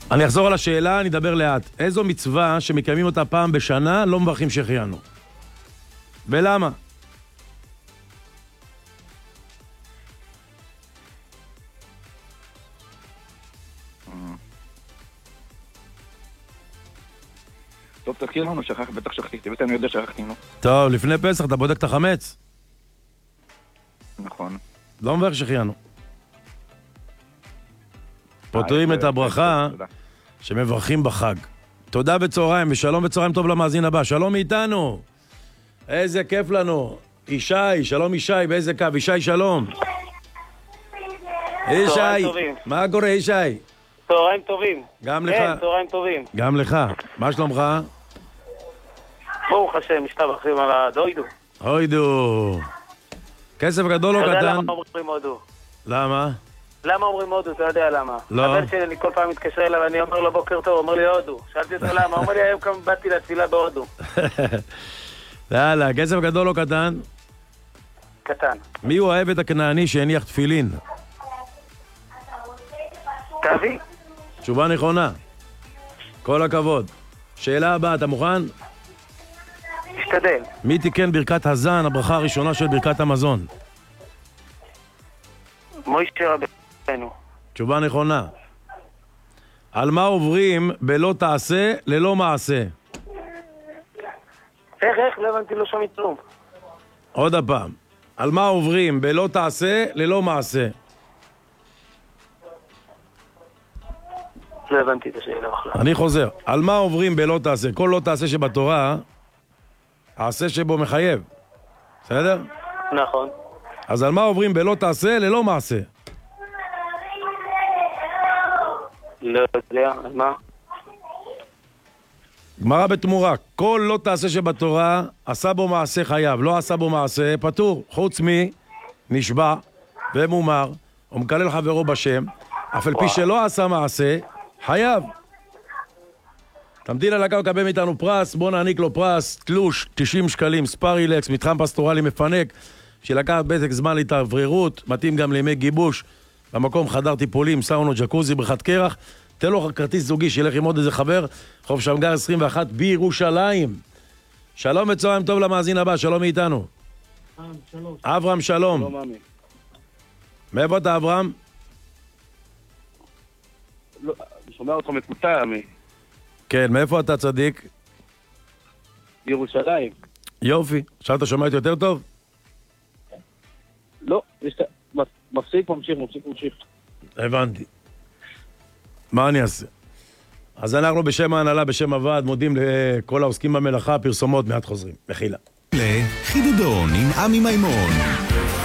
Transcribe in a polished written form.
אני אחזור על השאלה, אני אדבר לאט. איזו מצווה שמקיימים אותה פעם בשנה לא מברכים שהחיינו? ולמה? טוב, תזכיר לנו, בטח שכחתי, ואתה אני יודע שכחתי, נו. טוב, לפני פסח אתה בודק את החמץ? נכון. לא מברך שהחיינו. פותרים את הברכה שמברכים בחג. תודה בצהריים, ושלום בצהריים טוב למאזין הבא. שלום מאיתנו. איזה כיף לנו. ישי, שלום ישי, באיזה קו? ישי, שלום. ישי, מה קורה ישי? צהריים טובים. גם לך. כן, צהריים טובים. גם לך. מה שלומך? ברוך השם, משתבחים על הדוידו. הוידו. כסף גדול או קטן? אתה יודע למה אומרים הודו? למה? למה אומרים הודו? אתה יודע למה? לא. הבן שלי, אני כל פעם מתקשר אליו ואני אומר לו בוקר טוב, הוא אומר לי הודו. שאלתי אותו למה, הוא אומר לי היום כמה באתי לתפילה בהודו. יאללה, כסף גדול או קטן? קטן. מי הוא העבד הכנעני שהניח תפילין? תביא. תשובה נכונה. כל הכבוד. שאלה הבאה, אתה מוכן? תשתדל. מי תיקן ברכת הזן, הברכה הראשונה של ברכת המזון? מוישה רבנו. תשובה נכונה. על מה עוברים בלא תעשה ללא מעשה? איך? לא הבנתי, לא שומעים כלום. עוד הפעם. על מה עוברים בלא תעשה ללא מעשה? לא הבנתי את השאלה בכלל. אני חוזר. על מה עוברים בלא תעשה? כל לא תעשה שבתורה, העשה שבו מחייב. בסדר? נכון. אז על מה עוברים בלא תעשה ללא מעשה? לא יודע, על מה? גמרא בתמורה, כל לא תעשה שבתורה, עשה בו מעשה חייב, לא עשה בו מעשה, פטור, חוץ מי נשבע ומומר, או מקלל חברו בשם, אף על פי שלא עשה מעשה, חייב. תמתין על הקו, קבל מאיתנו פרס, בוא נעניק לו פרס, תלוש, 90 שקלים, ספארילקס, מתחם פסטורלי מפנק, שלקח בזק זמן להתאווררות, מתאים גם לימי גיבוש, במקום חדר טיפולים, סאונו, ג'קוזי, בריכת קרח, תן לו כרטיס זוגי, שילך עם עוד איזה חבר, חוף שמגר 21 בירושלים. שלום וצהריים טוב למאזין הבא, שלום מאיתנו. אברהם, שלום. שלום, מאמי. מאיפה אתה, אברהם? לא, אני שומע אותך מקוטע, מאמי. כן, מאיפה אתה צדיק? ירושלים. יופי, עכשיו אתה שומע את יותר טוב? לא, מפסיק, ממשיך. הבנתי. מה אני אעשה? אז אנחנו בשם ההנהלה, בשם הוועד, מודים לכל העוסקים במלאכה, פרסומות, מעט חוזרים. מחילה. לחידודון עם עמי מימון.